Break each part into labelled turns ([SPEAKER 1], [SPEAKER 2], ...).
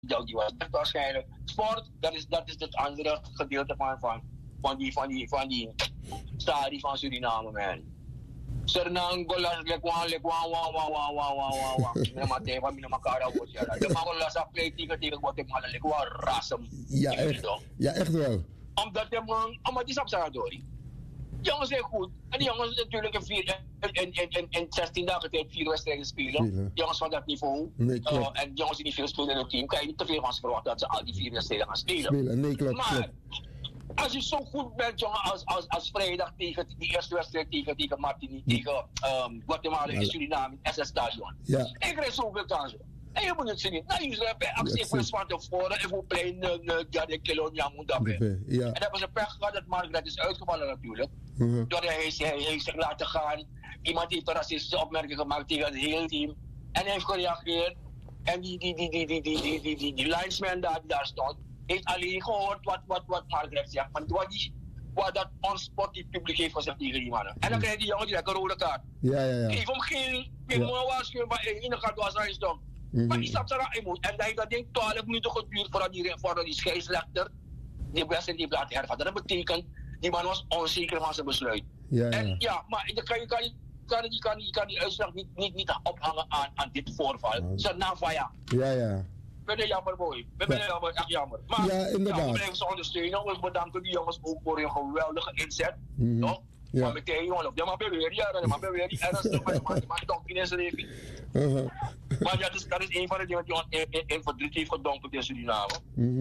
[SPEAKER 1] die was echt waarschijnlijk. Sport, dat is het andere gedeelte van die stadie van Suriname, man. Sernang golas lekwan wa. Mina mate wa mina makara wo siya. De magolas sa play tegen Guatemala lekwan rasem.
[SPEAKER 2] Ja, echt. Ja, echt wel.
[SPEAKER 1] Omdat de man, omdat die sapsaradori. Jongens zijn goed. En die jongens natuurlijk in 16 dagen tijd 4 wedstrijden spelen. Jongens van dat niveau.
[SPEAKER 2] Nee, klopt.
[SPEAKER 1] En jongens die niet veel spelen in het team, kan je niet te veel van ze verwachten dat ze al die 4 wedstrijden gaan spelen.
[SPEAKER 2] Nee, klopt.
[SPEAKER 1] Maar als je zo goed bent, jongen, als vrijdag tegen die eerste wedstrijd tegen Martinique, tegen Guatemala en Suriname, SS Stadion.
[SPEAKER 2] Ja.
[SPEAKER 1] Ik krijg zoveel kansen. En je moet het zien. Nou, je hebt actie van tevoren. Ik moet plein de kilo moet dat En dan hebben ze pech gehad dat Margaret is uitgevallen natuurlijk. Doordat hij zich laten gaan. Iemand heeft een racistische opmerking gemaakt tegen het hele team. En hij heeft gereageerd. En die linesman die daar stond, heeft alleen gehoord wat Margaret zegt. Maar wat dat onsportief publiek heeft gezegd tegen die mannen. En dan krijg je die jongen die een rode kaart.
[SPEAKER 2] Ja.
[SPEAKER 1] Geef hem geen waarschuwing, maar in de gaat was hij stond. Maar die stapt eruit moet. En dat heeft 12 minuten geduurd voordat die scheidsrechter die wedstrijd heeft laten hervatten. Dat betekent, die man was onzeker van zijn besluit. En maar je kan die uitslag niet ophangen aan dit voorval. Ze navaya.
[SPEAKER 2] Ja.
[SPEAKER 1] Ben je jammer, boy. Ben je jammer, echt jammer. Maar
[SPEAKER 2] inderdaad.
[SPEAKER 1] we blijven ze ondersteunen. We bedanken die jongens ook voor hun geweldige inzet. Toch?
[SPEAKER 2] Ja.
[SPEAKER 1] Maar meteen, jongen, ja, maar beweer je, ernstig, maar toch in zijn leven. Maar ja, dat is een van de dingen die in verdriet heeft gedonkerd in Suriname.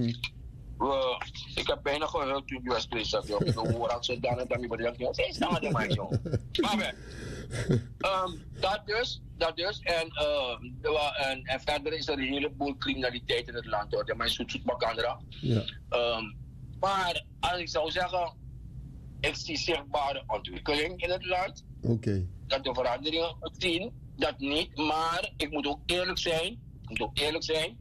[SPEAKER 1] Ik heb bijna gehuild toen die wedstrijd zat, joh. Ik hoor dat ze dan en dan niet bedenken, joh. Ze is dan aan de mij, joh. Maar dat dus. En verder is er een heleboel criminaliteit in het land, hoor. Mijn zoet bakandra. Maar als ik zou zeggen, ik zie zichtbare ontwikkeling in het land. Dat de veranderingen zien, dat niet. Maar ik moet ook eerlijk zijn.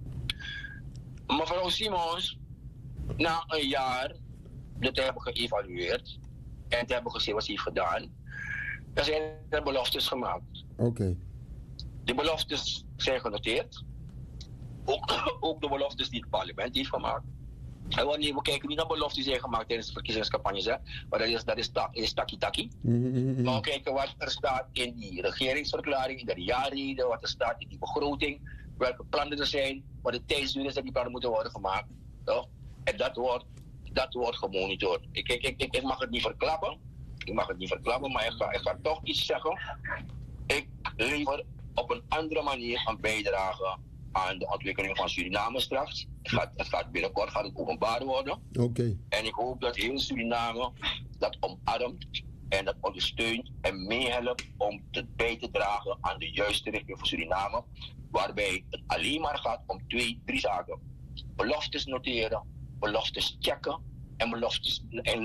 [SPEAKER 1] Mevrouw Simons, na een jaar dat we hebben geëvalueerd en te hebben gezien wat ze heeft gedaan, er zijn er beloftes gemaakt. Die beloftes zijn genoteerd. Ook de beloftes die het parlement heeft gemaakt. En wanneer we kijken niet naar beloftes die zijn gemaakt tijdens de verkiezingscampagnes, maar dat is taki-taki. Maar we kijken wat er staat in die regeringsverklaring, in de jaarreden, wat er staat in die begroting, welke plannen er zijn, wat de tijdsduur is dat die plannen moeten worden gemaakt. Toch? En dat wordt gemonitord. Ik mag het niet verklappen. Maar ik ga toch iets zeggen. Ik lever op een andere manier een bijdrage aan de ontwikkeling van Suriname straks. Het gaat binnenkort openbaar worden. En ik hoop dat heel Suriname dat omarmt en dat ondersteunt en meehelpt om bij te dragen aan de juiste richting voor Suriname. Waarbij het alleen maar gaat om 2, 3 zaken. Beloftes noteren, beloftes checken en beloftes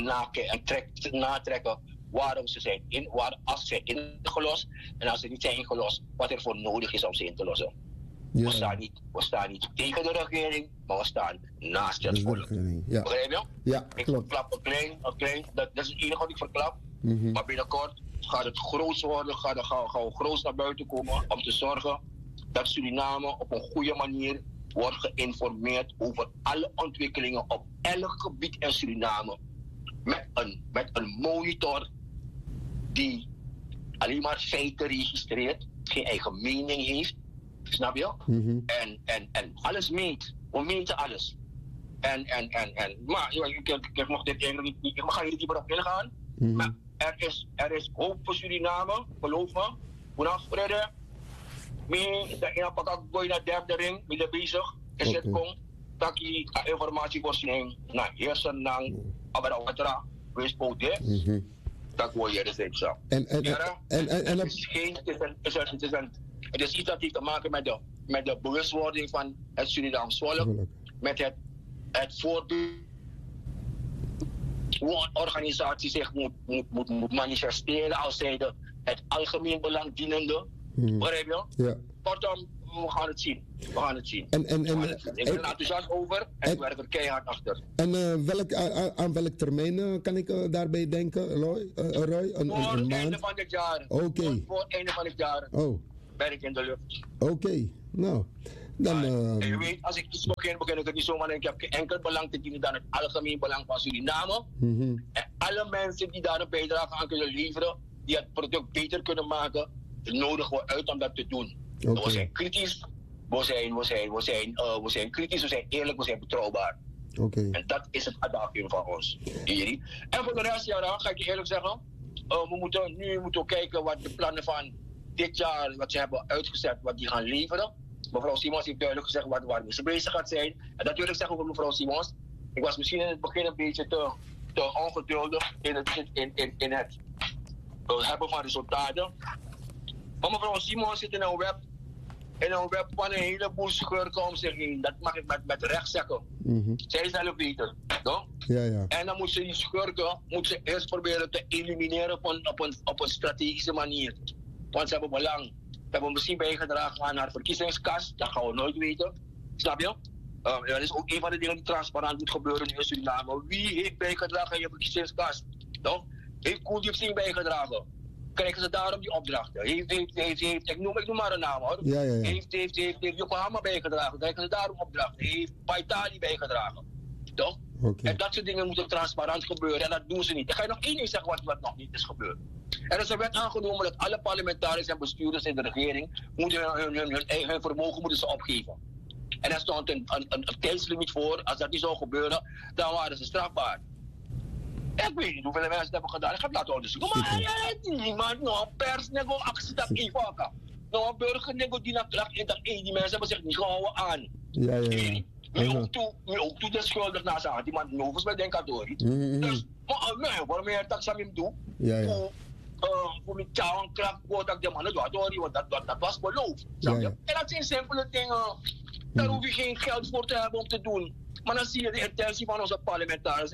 [SPEAKER 1] natrekken waarom ze zijn als ze zijn ingelost en als ze niet zijn ingelost, wat er voor nodig is om ze in te lossen. We staan niet tegen de regering, maar we staan naast het volk. Begrijp je?
[SPEAKER 2] Ja,
[SPEAKER 1] ik verklap een klein, dat is het enige wat ik verklap. Maar binnenkort gaat het groot worden, gaan we groot naar buiten komen om te zorgen dat Suriname op een goede manier wordt geïnformeerd over alle ontwikkelingen op elk gebied in Suriname. Met een monitor die alleen maar feiten registreert, geen eigen mening heeft. Snap je? En alles meet. We meten alles. Maar ik mag dit eigenlijk niet, ik ga hier niet dieper op ingaan. Maar er is hoop voor Suriname, geloof me. Vanaf vrede, dat je pak gooi naar derde ring, ben je bezig. Is het kom, dat je informatievoorziening naar heersenang, abarawatra, wees poot, dat gooi je dus niet zo. Het is iets dat heeft te maken met de bewustwording van het Surinaams volk, met het voorbeeld hoe een organisatie zich moet manifesteren als zijde het algemeen belang dienende. Begrijp je?
[SPEAKER 2] Ja.
[SPEAKER 1] Kortom, we gaan het zien. Ik ben er enthousiast over en ik werk er keihard achter.
[SPEAKER 2] En aan welk termijn kan ik daarbij denken, Roy?
[SPEAKER 1] Voor het einde van dit jaar.
[SPEAKER 2] Voor
[SPEAKER 1] het einde van dit jaar. Ben ik in de lucht.
[SPEAKER 2] Nou, Dan,
[SPEAKER 1] en je weet, als ik iets begin ik het niet zomaar. Ik heb geen enkel belang te dienen dan het algemeen belang van Suriname. En alle mensen die daar een bijdrage aan kunnen leveren, die het product beter kunnen maken, nodigen we uit om dat te doen. We zijn kritisch, we zijn kritisch, we zijn eerlijk, we zijn betrouwbaar. En dat is het adagium van ons. En voor de rest, ja, dan ga ik je eerlijk zeggen, we moeten kijken wat de plannen van dit jaar, wat ze hebben uitgezet, wat die gaan leveren. Mevrouw Simons heeft duidelijk gezegd waar ze bezig gaat zijn. En dat wil ik zeggen voor mevrouw Simons. Ik was misschien in het begin een beetje te ongeduldig in het hebben van resultaten. Maar mevrouw Simons zit in een web van een heleboel schurken om zich heen. Dat mag ik met recht zeggen. Zij zelf weten. No?
[SPEAKER 2] Ja.
[SPEAKER 1] En dan moet ze die schurken eerst proberen te elimineren op een strategische manier. Want ze hebben belang. Ze hebben misschien bijgedragen aan haar verkiezingskas. Dat gaan we nooit weten. Snap je? Dat is ook een van de dingen die transparant moet gebeuren in Suriname. Wie heeft bijgedragen aan je verkiezingskas? Toch? Heeft Koen Diepsing bijgedragen? Krijgen ze daarom die opdrachten? Ik noem maar een naam hoor.
[SPEAKER 2] Ja.
[SPEAKER 1] Heeft Yokohama bijgedragen? Krijgen ze daarom opdrachten? Heeft Paitali bijgedragen? Toch? En dat soort dingen moeten transparant gebeuren en dat doen ze niet. Ik ga je nog één ding zeggen wat nog niet is gebeurd. Er is een wet aangenomen dat alle parlementariërs en bestuurders in de regering hun vermogen moeten ze opgeven. En er stond een tijdslimiet voor. Als dat niet zou gebeuren, dan waren ze strafbaar. Ik weet niet hoeveel mensen dat hebben gedaan. Ik ga het laten onderzoeken. Maar niemand, pers, actie dat even. Burger, die naar kracht in dat die mensen hebben zich niet gehouden aan.
[SPEAKER 2] Ja.
[SPEAKER 1] Nu ook toe de schuldig naar zijn. Die man novels met Denkadori. Dus, waarom je dat samen doet? Voor mijn tjouwen kracht, dat de mannen doet, want dat was beloofd. En dat zijn simpele dingen. Daar hoef je geen geld voor te hebben om te doen. Maar dan zie je de intentie van onze parlementariërs.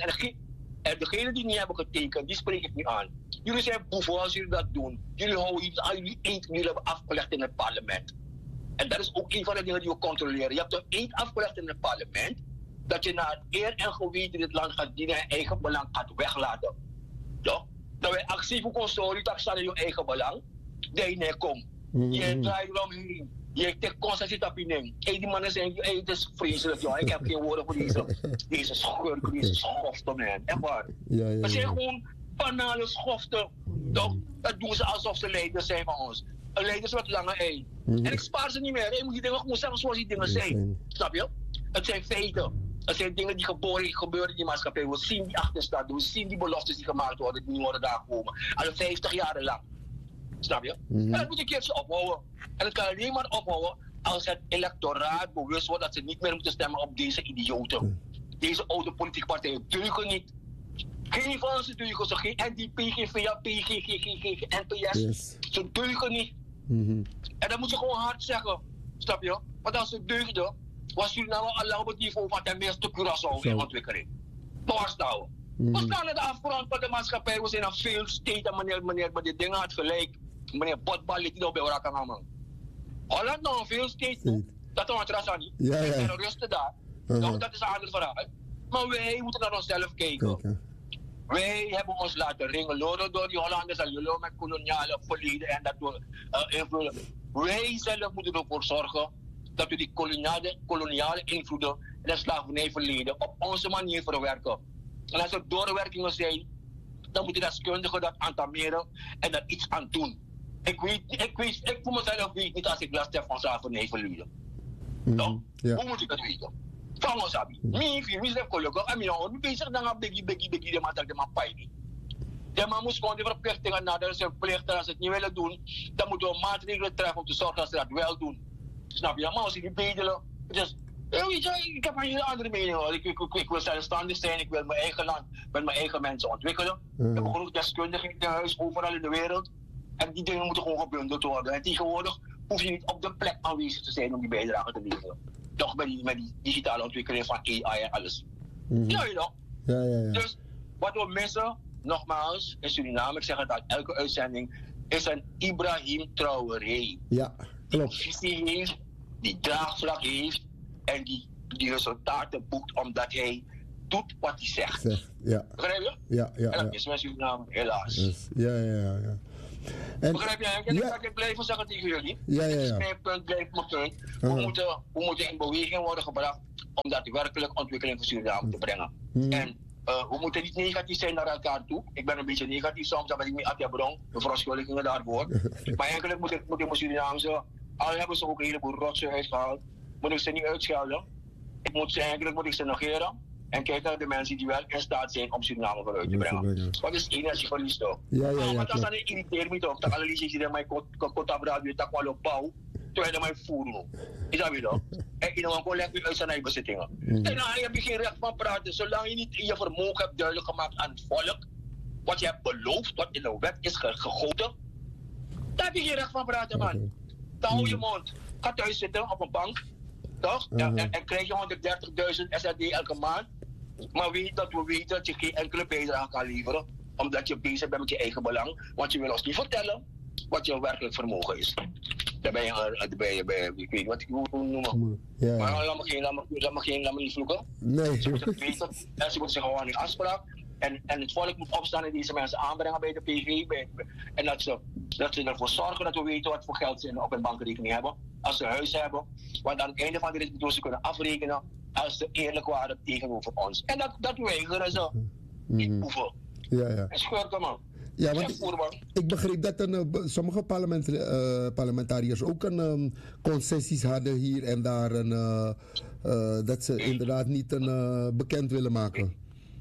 [SPEAKER 1] En degenen die niet hebben getekend, die spreek ik niet aan. Jullie zijn boeven als jullie dat doen. Jullie houden iets aan jullie eet die jullie hebben afgelegd in het parlement. En dat is ook een van de dingen die we controleren. Je hebt een eet afgelegd in het parlement, dat je naar eer en geweten dit land gaat dienen en eigen belang gaat weglaten. Ja? Dat wij actie voor consortie, dat staat in je eigen belang. Dat je niet komt. Je draait eromheen. Je trekt constant op je neem. Die mannen zijn, het is vreselijk, joh. Ik heb geen woorden voor deze schurken, deze schoften, man. Echt waar. Dat zijn gewoon banale schoften. Toch? Dat doen ze alsof ze leiders zijn van ons. Een leiders met lange ei. En ik spaar ze niet meer. Je moet die dingen gewoon zeggen zoals die dingen zijn. Snap je? Het zijn feiten. Het zijn dingen die gebeuren in die maatschappij. We zien die achterstand. We zien die beloftes die gemaakt worden, die niet worden daar komen. Al 50 jaar lang. Snap je? En dat moet een keertje ophouden. En het kan alleen maar ophouden als het electoraat bewust wordt dat ze niet meer moeten stemmen op deze idioten. Deze oude politieke partijen deugen niet. Geen van ze deugen. Ze geen NDP, geen VAP, geen NPS. Ze deugen niet. En dat moet je gewoon hard zeggen. Snap je? Want als ze deugden, was Suriname al op het niveau van ten minste Curaçao in ontwikkeling. Maar waar staan we? We staan aan de afgrond van de maatschappij. We zijn een veel state. Meneer die dingen had gelijk. Meneer Botbal liet niet op bij elkaar gaan, man. Holland nog een veel state toe. Dat is een trasanie. De terroristen daar. Dat is een ander verhaal. Maar wij moeten naar onszelf kijken. Wij hebben ons laten ringeloren door die Hollanders en jullie met koloniale verleden en dat we invullen. Wij zelf moeten ervoor zorgen dat we die koloniale invloeden en het slavernijverleden op onze manier verwerken. En als er doorwerkingen zijn, dan moeten deskundigen dat entameren en er iets aan doen. Ik voor mezelf weet niet als ik last heb van slavernijverleden. Hoe moet ik het weten? Van ons abi. Wie is de collega? En wie bezig dan aan biggie, de man dat de man pijn. De man moet gewoon die verplichtingen nader zijn plichten. Als ze het niet willen doen, dan moeten we maatregelen treffen om te zorgen dat ze dat wel doen. Snap je? Maar als ze niet bedelen, dus weet je, ik heb een hele andere mening hoor. Ik wil zelfstandig zijn, ik wil mijn eigen land met mijn eigen mensen ontwikkelen. We hebben genoeg deskundigen in huis, overal in de wereld. En die dingen moeten gewoon gebundeld worden. En tegenwoordig hoef je niet op de plek aanwezig te zijn om die bijdrage te leveren. Toch met die digitale ontwikkeling van AI en alles. Ja, je nog. Dus wat we missen, nogmaals, in Suriname, ik zeg het uit elke uitzending, is een Ibrahim Traoré.
[SPEAKER 2] Ja, klopt.
[SPEAKER 1] Die visie heeft, die draagvlak heeft en die resultaten boekt omdat hij doet wat hij zegt.
[SPEAKER 2] Ja.
[SPEAKER 1] Begrijp je?
[SPEAKER 2] Ja.
[SPEAKER 1] En dat is met Suriname, helaas.
[SPEAKER 2] Ja.
[SPEAKER 1] Begrijp je? Ik blijf zeggen tegen jullie. Mijn punt blijft mijn punt. We moeten in beweging worden gebracht om daadwerkelijk ontwikkeling voor Suriname te brengen. En we moeten niet negatief zijn naar elkaar toe. Ik ben een beetje negatief soms, dat ben ik niet Atja Bron. De verontschuldigingen daarvoor. Maar eigenlijk moet ik mijn Surinaamse, al hebben ze ook een heleboel rotzooi uitgehaald, moet ik ze niet uitschelden. Eigenlijk moet ik ze negeren. En kijk naar de mensen die wel in staat zijn om Suriname vooruit te brengen. Wat is energieverlies toch? Want als dat irriteert me toch, dat alle liedjes die mij kotabradio, dat wel op bouw, terwijl mij voeren. Is dat weer toch? En iedereen kon lekker uit zijn eigen bezittingen. En dan heb je geen recht van praten, zolang je niet je vermogen hebt duidelijk gemaakt aan het volk, wat je hebt beloofd, wat in de wet is gegoten, daar heb je geen recht van praten, man. Dan hou je mond. Ga thuis zitten op een bank, toch? En krijg je 130.000 SRD elke maand. Maar weet dat we weten dat je geen enkele bijdrage kan leveren, omdat je bezig bent met je eigen belang, want je wil ons niet vertellen wat je werkelijk vermogen is. Daar ben je, ik weet niet wat ik moet noemen. Maar laat me niet vloeken.
[SPEAKER 2] Nee.
[SPEAKER 1] Ze moeten het weten en ze moeten zich gewoon in afspraak. En het volk moet opstaan en deze mensen aanbrengen bij de PV. En dat ze ervoor zorgen dat we weten wat voor geld ze op hun bankrekening hebben. Als ze huis hebben. Want aan het einde van de rit moeten ze kunnen afrekenen als ze eerlijk waren tegenover ons. En dat weigeren ze. Niet hoeven. En schurken, man.
[SPEAKER 2] Ja, want ik begreep dat sommige parlementariërs ook een concessies hadden hier en daar. Dat ze inderdaad niet bekend willen maken.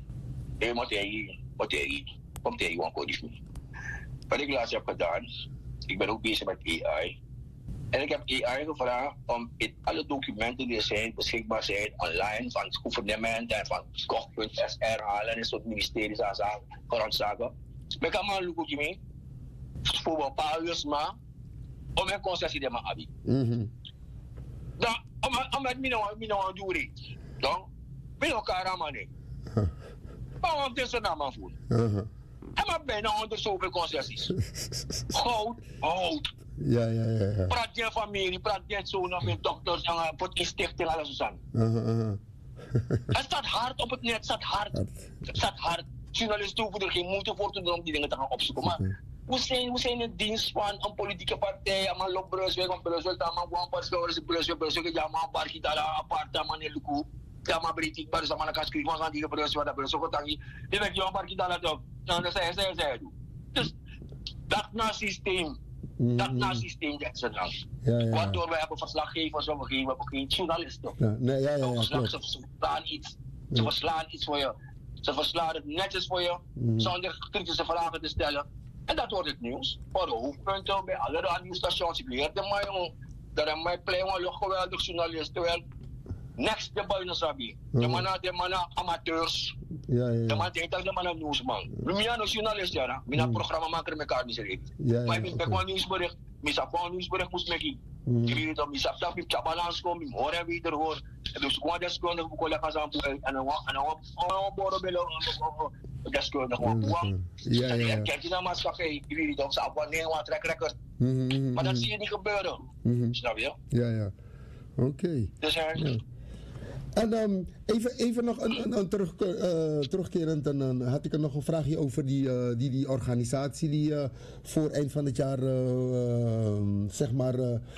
[SPEAKER 1] Wat ik laatst heb gedaan, ik ben ook bezig met AI. En ik heb AI gevraagd om alle documenten die er zijn, beschikbaar zijn online van het gouvernement en van Gov.sr halen en soort ministeries aan grondzaken. Ik kan maar een loekje mee voor een paar uur maar om een concessie te maken. Dan, om het minnaar aan doen reed. Dan, ben je elkaar aan man. Maar wat is er nou maar voor? En maar bijna onder zoveel concessies. Hout.
[SPEAKER 2] Ja.
[SPEAKER 1] Praat je familie, praat je zoon met dokters en voor die stichting alles zo. Het staat hard op het net, het staat hard. Journalisten hoeven er geen moeite voor te doen om die dingen te gaan opzoeken. Maar we zijn in dienst van een politieke partij, een loop Brunswijk, een Brunswijk, een Brunswijk, ja, man, Barkitala, apart, man, in Luku. Ja, maar Britisch, maar ze kan schrijven van die Brunswijk, dat Brunswijk, dat je weet, ja, Barkitala, toch? Nou, dat zei doen. Dus, dat na systeem, dat ze dan. Waardoor we hebben verslaggevers, we hebben geen journalisten. Ze verslaan iets voor je. Ze verslaan het netjes voor je, zonder kritische vragen te stellen. En dat wordt het nieuws. Voor de hoofdpunten, bij alle radiostations. Ik leerde mij, jongen. Dat is mijn plein, een geweldig journalist. Terwijl, next de buiten sabi. De mannen amateurs. De man denkt dat de mannen nieuwsman. We zijn een journalist, ja. We zijn een programmamaker met elkaar niet. Maar ik ben gewoon nieuwsbericht. Ik heb gewoon nieuwsbericht moest maken. Ik weet dat ik heb een balans komen, ik hoor en weer hoor. Dus gewoon deskundig voor collega's aan boeken en dan worden we deskundig. Kijk je naar maatschappij, je weet dat ze abonneren wat record. Maar dat zie je niet gebeuren. Snap je?
[SPEAKER 2] Ja. Oké.
[SPEAKER 1] Dus
[SPEAKER 2] en even nog terugkerend, dan had ik er nog een vraagje over die organisatie die voor eind van het jaar zeg maar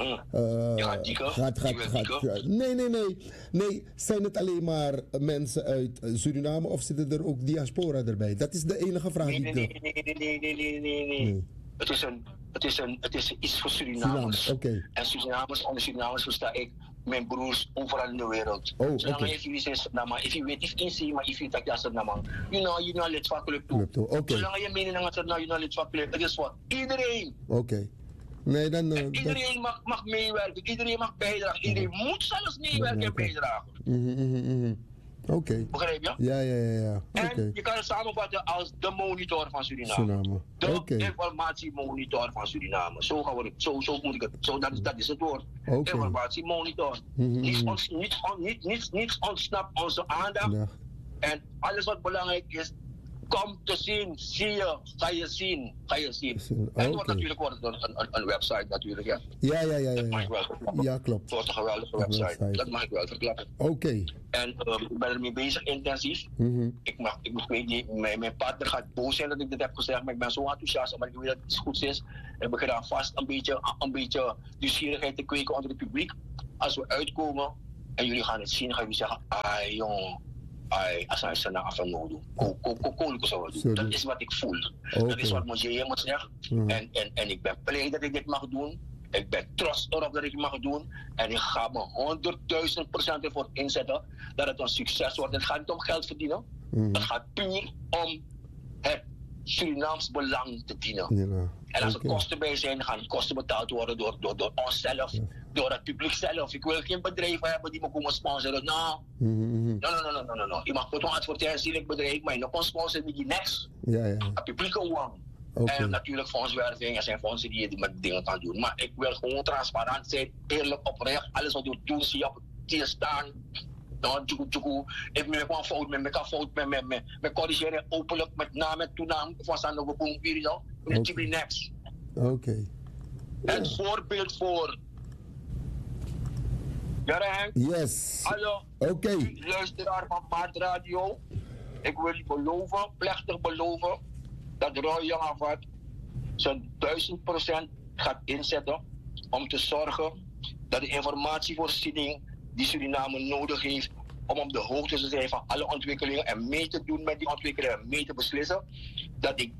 [SPEAKER 2] gaat. Nee, zijn het alleen maar mensen uit Suriname of zitten er ook diaspora erbij? Dat is de enige vraag die ik
[SPEAKER 1] Nee. Het is iets voor Surinamers.
[SPEAKER 2] Okay.
[SPEAKER 1] En onder Surinamers versta ik mijn broers overal in de wereld. Zolang je is nama, if je weet if inzie, maar if je tak jasser nama, you know lid van club toe. Zolang je mening aan het you know lid van club, het is voor iedereen.
[SPEAKER 2] Nee, dan
[SPEAKER 1] iedereen mag meewerken, iedereen mag bijdragen, iedereen moet zelfs meewerken en bijdragen. Begrijp je?
[SPEAKER 2] Ja.
[SPEAKER 1] En je kan het samenvatten als de monitor van Suriname. De informatiemonitor van Suriname. Zo gaan we het, zo moet ik het, dat is het woord. Informatiemonitor. Niets ontsnapt onze aandacht. En alles wat belangrijk is, Kom te zien, zie je, ga je zien. En het wordt natuurlijk een website natuurlijk, ja.
[SPEAKER 2] Ja.
[SPEAKER 1] Dat mag ik wel verklappen.
[SPEAKER 2] Ja, klopt.
[SPEAKER 1] Het wordt een geweldige website. Dat mag ik wel verklappen.
[SPEAKER 2] Oké.
[SPEAKER 1] En ik ben ermee bezig, intensief. Ik weet niet, mijn partner gaat boos zijn dat ik dit heb gezegd, maar ik ben zo enthousiast, omdat ik weet dat het iets goeds is. En we gaan vast een beetje nieuwsgierigheid te kweken onder het publiek. Als we uitkomen en jullie gaan het zien, gaan jullie zeggen, jong. Als hij zijn naam van nodig. Dat is wat ik voel. Dat is wat Mosje zegt. En ik ben blij dat ik dit mag doen. Ik ben trots erop dat ik het mag doen. En ik ga me 100.000% ervoor inzetten dat het een succes wordt. Het gaat niet om geld verdienen. Het gaat puur om het Surinaams belang te dienen. Ja. En als er kosten bij zijn, gaan die kosten betaald worden door onszelf, door het publiek zelf. Ik wil geen bedrijven hebben die me komen sponsoren. No. Je mag gewoon advertentie in het bedrijf, maar je kan sponsoren die niks. Het publiek gewoon. En natuurlijk fondswerving, er zijn fondsen die met dingen kan doen. Maar ik wil gewoon transparant zijn, eerlijk, oprecht. Alles wat we doen, zie je op het tier staan. Ik ben gewoon fout met corrigeren openlijk met naam en toenaam van Sandogo Boompirio. Het is niks.
[SPEAKER 2] Oké.
[SPEAKER 1] Het voorbeeld voor. Ja, Henk?
[SPEAKER 2] Yes.
[SPEAKER 1] Hallo.
[SPEAKER 2] Oké.
[SPEAKER 1] Luisteraar van Maart Radio. Ik wil u beloven, plechtig beloven, dat Roy Jongevat zijn 1000% gaat inzetten om te zorgen dat de informatievoorziening die Suriname nodig heeft om op de hoogte te zijn van alle ontwikkelingen en mee te doen met die ontwikkelingen en mee te beslissen, dat ik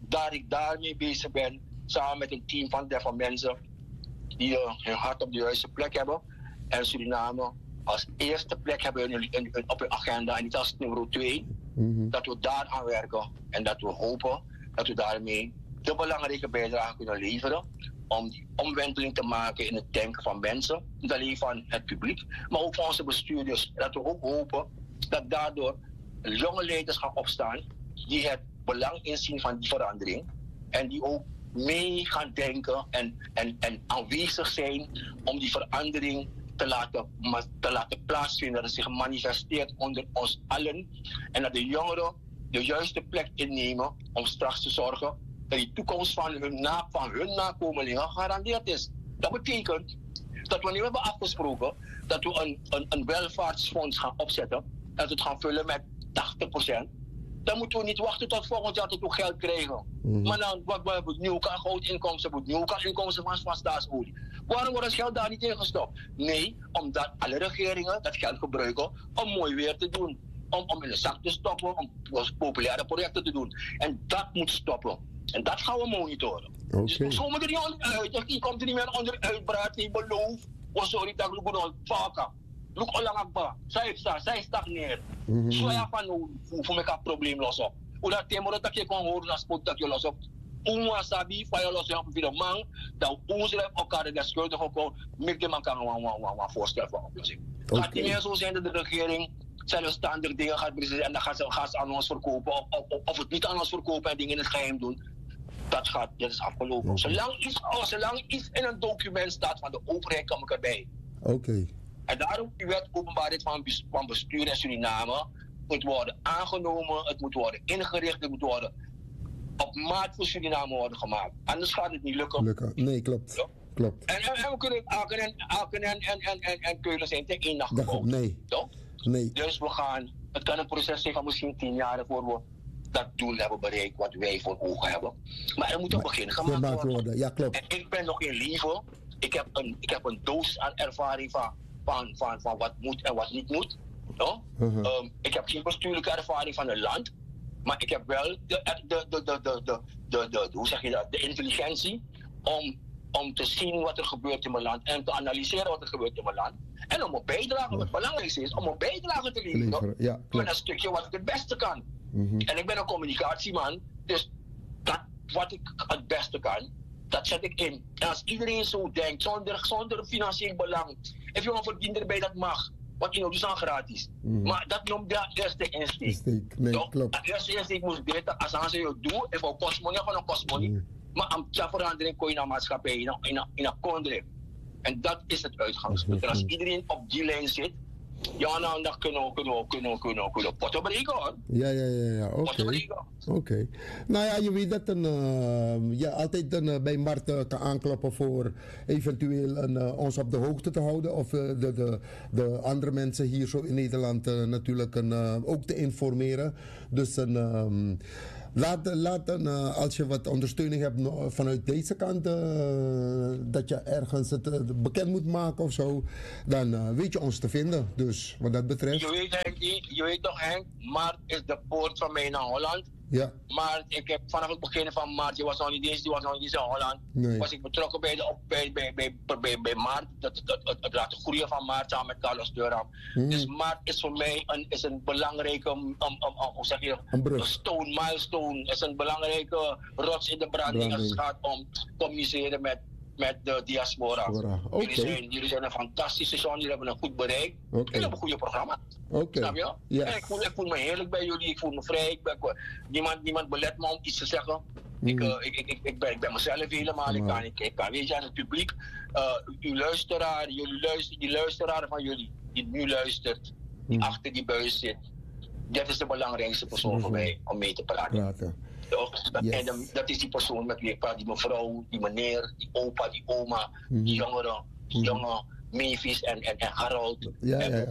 [SPEAKER 1] daarmee bezig ben, samen met een team van mensen die hun hart op de juiste plek hebben en Suriname als eerste plek hebben op hun agenda en niet als nummer 2, dat we daar aan werken en dat we hopen dat we daarmee de belangrijke bijdrage kunnen leveren om die omwenteling te maken in het denken van mensen, niet alleen van het publiek, maar ook van onze bestuurders. Dat we ook hopen dat daardoor jonge leiders gaan opstaan die het belang inzien van die verandering en die ook mee gaan denken en aanwezig zijn om die verandering te laten plaatsvinden, dat het zich manifesteert onder ons allen en dat de jongeren de juiste plek innemen om straks te zorgen dat die toekomst van hun nakomelingen gegarandeerd is. Dat betekent dat wanneer we hebben afgesproken dat we een welvaartsfonds gaan opzetten, dat we het gaan vullen met 80%, dan moeten we niet wachten tot volgend jaar tot we geld krijgen. Maar dan, we hebben nieuw goudinkomsten, we hebben nieuw inkomsten van staatsolie. Waarom wordt het geld daar niet in gestopt? Nee, omdat alle regeringen dat geld gebruiken om mooi weer te doen. Om in de zak te stoppen, om populaire projecten te doen. En dat moet stoppen. En dat gaan we monitoren. Dus we komen er niet onderuit. Je komt er niet meer onderuit, braad, niet beloof. Sorry, dat ik het vaker. Look alangakba. Zij stagneert. Zo ja van voor mij een probleem los op. Hoe dat thema dat je kan horen als spot dat je los op. Sabi, van je los op via de man. Dat ons elkaar de schuldig op. Met de man kan een voorstel voor oplossing. Het gaat niet meer zo zijn dat de regering zelfstandig dingen gaat beslissen en dan gaan ze aan ons verkopen of het niet aan ons verkopen en dingen in het geheim doen. Dat is afgelopen. Zolang iets in een document staat van de overheid, kom ik erbij. En daarom die wet openbaarheid van bestuur in Suriname moet worden aangenomen, het moet worden ingericht, het moet worden op maat voor Suriname worden gemaakt. Anders gaat het niet lukken.
[SPEAKER 2] Nee, klopt.
[SPEAKER 1] Ja?
[SPEAKER 2] Klopt.
[SPEAKER 1] En we kunnen Aken en Keulen zijn tegen één nacht gebouwd.
[SPEAKER 2] Nee.
[SPEAKER 1] Toch?
[SPEAKER 2] Nee.
[SPEAKER 1] Dus het kan een proces zijn van misschien 10 jaar voor we dat doel hebben bereikt wat wij voor ogen hebben. Maar er moet een begin gemaakt worden.
[SPEAKER 2] Ja, klopt.
[SPEAKER 1] En ik ben nog in leven. Ik heb een doos aan ervaring van wat moet en wat niet moet. No? Ik heb geen bestuurlijke ervaring van een land. Maar ik heb wel de intelligentie om te zien wat er gebeurt in mijn land en te analyseren wat er gebeurt in mijn land. En om een bijdrage, het belangrijkste is om een bijdrage te leveren met een stukje wat ik het beste kan. En ik ben een communicatieman, dus dat wat ik het beste kan, dat zet ik in. En als iedereen zo denkt, zonder financieel belang, if je verdient erbij, dat mag. Want doe is aan gratis. Maar dat noemt de eerste insteek.
[SPEAKER 2] Nee, klopt.
[SPEAKER 1] De eerste insteek moest beter, als ze je doen, even kost money, gewoon kost money. Maar aan het verandering kon je naar maatschappij, in een kondre. En dat is het uitgangspunt. En als iedereen op die lijn zit, Ja, nou, dan kunnen we potten breken, hoor.
[SPEAKER 2] Ja. Oké. Nou ja, je weet dat je altijd bij Mart kan aankloppen voor eventueel ons op de hoogte te houden. Of de andere mensen hier zo in Nederland natuurlijk ook te informeren. Dus laat als je wat ondersteuning hebt vanuit deze kant, dat je ergens het bekend moet maken of zo, dan weet je ons te vinden. Dus wat dat betreft.
[SPEAKER 1] Je weet toch, Henk, Maart is de poort van mij naar Holland.
[SPEAKER 2] Ja.
[SPEAKER 1] Maar ik heb vanaf het begin van maart, die was nog niet eens in Holland, was ik betrokken bij maart, het laten groeien van maart samen met Carlos Durham. Dus maart is voor mij een belangrijke, hoe zeg je, een milestone, is een belangrijke rots in de branding als het gaat om communiceren met de diaspora.
[SPEAKER 2] Okay.
[SPEAKER 1] Jullie zijn een fantastische show, jullie hebben een goed bereik. Jullie hebben een goede programma. Snap je?
[SPEAKER 2] Yes.
[SPEAKER 1] Ik voel me heerlijk bij jullie, ik voel me vrij. Niemand belet me om iets te zeggen. Ik ben mezelf helemaal. Ik kan weet je, aan het publiek, uw luisteraar, die luisteraar van jullie, die nu luistert, die achter die buis zit. Dat is de belangrijkste persoon voor mij om mee te praten. En dat is die persoon met wie ik praat, die mevrouw, die meneer, die opa, die oma, die jongeren, die jongen, Mavis en Harold, en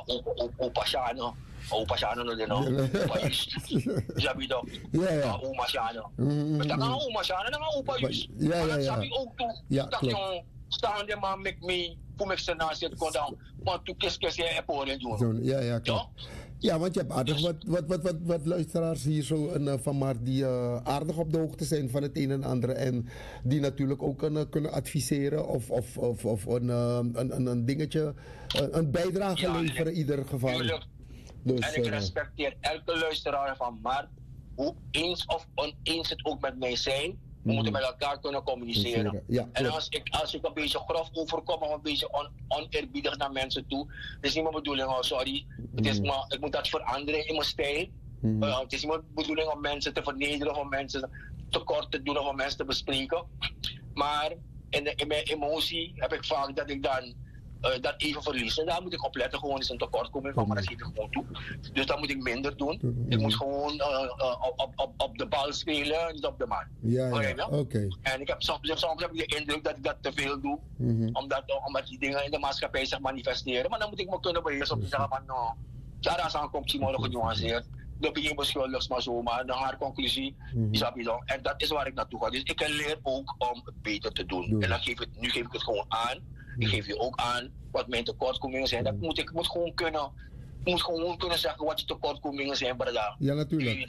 [SPEAKER 1] opa Shano. Opa Shano no din, opa Yus. Sabi daw, oma Shano. Basta nga oma Shano, na nga opa Yus. Sabi ook toe, dat yung staande man met me, kom ik ze naast het kon dan, want toen kes je eporen doen.
[SPEAKER 2] Ja, klopt. Ja, want je hebt aardig wat luisteraars hier zo van Maart die aardig op de hoogte zijn van het een en ander. En die natuurlijk ook kunnen adviseren of een dingetje, een bijdrage leveren in ieder geval.
[SPEAKER 1] Dus, en ik respecteer elke luisteraar van Maart, hoe eens of oneens het ook met mij zijn. We moeten met elkaar kunnen communiceren. En als ik een beetje grof overkom of een beetje oneerbiedig naar mensen toe, het is niet mijn bedoeling, sorry. Het is ik moet dat veranderen in mijn stijl. Het is niet mijn bedoeling om mensen te vernederen of om mensen tekort te doen of om mensen te bespreken. Maar in mijn emotie heb ik vaak dat ik dan dat even verlies. En daar moet ik op letten, gewoon is een tekortkoming van, maar dat geef ik gewoon toe. Dus dat moet ik minder doen. Ik moet gewoon op de bal spelen, niet op de man.
[SPEAKER 2] Oké.
[SPEAKER 1] En ik heb soms heb ik de indruk dat ik dat te veel doe, omdat die dingen in de maatschappij zich manifesteren. Maar dan moet ik me kunnen beheersen om te zeggen van, nou, daar is aankomst, morgen genuanceerd. Dan ben je beschuldigd, maar zo, maar dan haar conclusie, en dat is waar ik naartoe ga. Dus ik leer ook om het beter te doen. En dan nu geef ik het gewoon aan. Ik geef je ook aan wat mijn tekortkomingen zijn. Ik moet gewoon kunnen zeggen wat je tekortkomingen zijn, brada.
[SPEAKER 2] Ja, natuurlijk.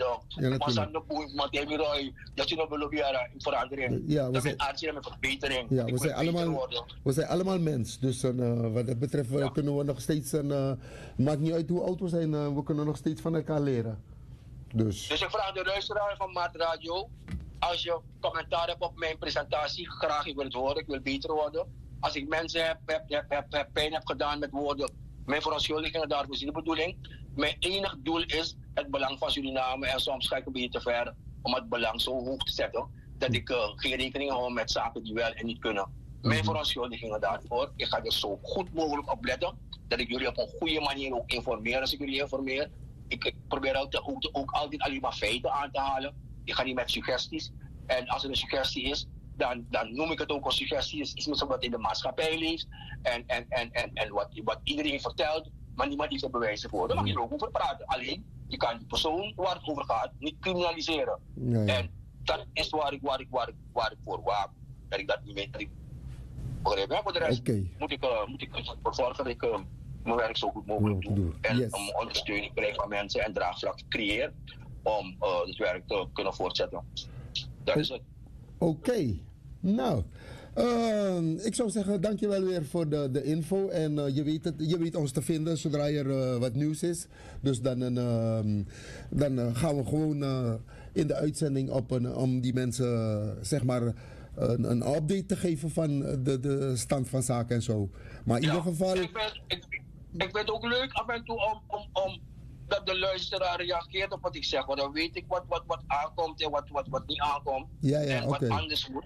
[SPEAKER 1] Dat je nog wil lobbyeren in verandering. Dat met arts en met verbetering.
[SPEAKER 2] Ja, we zijn allemaal mens. Dus wat dat betreft kunnen we nog steeds, maakt niet uit hoe oud we zijn, we kunnen nog steeds van elkaar leren. Dus
[SPEAKER 1] ik vraag de luisteraar van Maart Radio, als je commentaar hebt op mijn presentatie, graag, ik wil het horen, ik wil beter worden. Als ik mensen pijn heb gedaan met woorden, mijn verontschuldigingen daarvoor is niet de bedoeling. Mijn enig doel is het belang van Suriname en soms ga ik een beetje te ver om het belang zo hoog te zetten dat ik geen rekening hou met zaken die wel en niet kunnen. Mijn verontschuldigingen daarvoor. Ik ga er zo goed mogelijk op letten dat ik jullie op een goede manier ook informeer als ik jullie informeer. Ik probeer ook altijd alleen maar feiten aan te halen. Ik ga niet met suggesties. En als er een suggestie is, dan noem ik het ook een suggestie. Het is iets wat in de maatschappij leeft. En wat iedereen vertelt, maar niemand heeft er bewijzen voor. Daar mag je er ook over praten. Alleen, je kan die persoon waar het over gaat niet criminaliseren. En dat is waar ik voor waak. Dat ik dat niet weet. Voor de rest moet ik ervoor zorgen dat ik mijn werk zo goed mogelijk doe. En ondersteuning krijg van mensen en draagvlak creëer om het werk te kunnen voortzetten. Dat is het.
[SPEAKER 2] Oké. Nou, ik zou zeggen dankjewel weer voor de info. En je weet ons te vinden zodra er wat nieuws is. Dus dan gaan we gewoon in de uitzending om die mensen zeg maar een update te geven van de stand van zaken en zo. Maar in ieder geval...
[SPEAKER 1] Ik vind het ook leuk af en toe om dat de luisteraar reageert op wat ik zeg. Want dan weet ik wat aankomt en wat niet aankomt. En wat anders moet.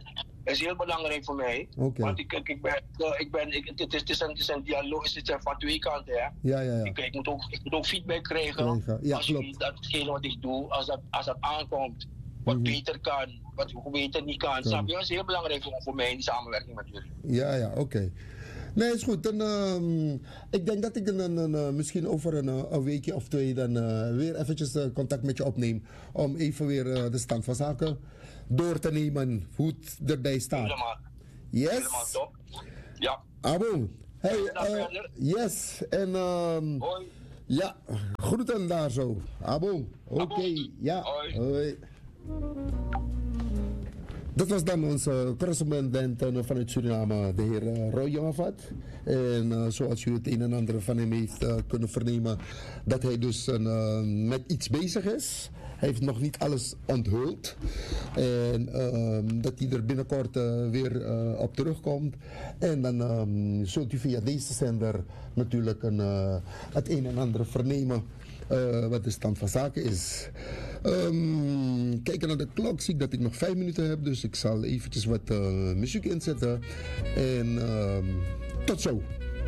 [SPEAKER 1] is heel belangrijk voor mij.
[SPEAKER 2] Okay.
[SPEAKER 1] Want het is een dialoog, het is van twee kanten. Hè?
[SPEAKER 2] Ja.
[SPEAKER 1] Ik moet ook feedback krijgen.
[SPEAKER 2] Ja,
[SPEAKER 1] als
[SPEAKER 2] klopt.
[SPEAKER 1] Datgene wat ik doe, als dat aankomt, wat beter kan, wat beter niet kan. Snap je? Dat is heel belangrijk voor mij in die samenwerking met jullie.
[SPEAKER 2] Ja, oké. Nee, is goed. Dan, ik denk dat ik misschien over een weekje of twee dan weer eventjes contact met je opneem. Om even weer de stand van zaken door te nemen. Hoe het erbij staat.
[SPEAKER 1] Helemaal.
[SPEAKER 2] Yes?
[SPEAKER 1] Helemaal top. Ja.
[SPEAKER 2] Abo. Hey, yes. En
[SPEAKER 1] hoi.
[SPEAKER 2] Ja, groeten daar zo. Abo. Oké. Ja. Hoi. Dat was dan onze correspondent vanuit Suriname, de heer Roy Jongevat. En zoals u het een en ander van hem heeft kunnen vernemen, dat hij dus met iets bezig is. Hij heeft nog niet alles onthuld. En dat hij er binnenkort weer op terugkomt. En dan zult u via deze zender natuurlijk het een en ander vernemen. Wat de stand van zaken is. Kijken naar de klok, zie ik dat ik nog 5 minuten heb. Dus ik zal eventjes wat muziek inzetten. En tot zo.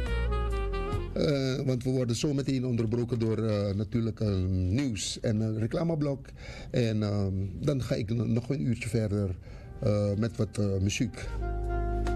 [SPEAKER 2] Want we worden zo meteen onderbroken door natuurlijk nieuws en een reclameblok. En dan ga ik nog een uurtje verder met wat muziek.